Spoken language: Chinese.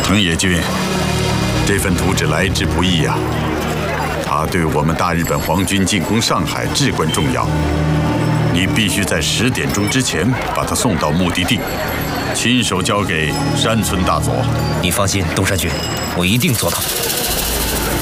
藤野君，这份图纸来之不易啊！它对我们大日本皇军进攻上海至关重要。你必须在10点钟之前把它送到目的地，亲手交给山村大佐。 你放心，东山君，我一定做到。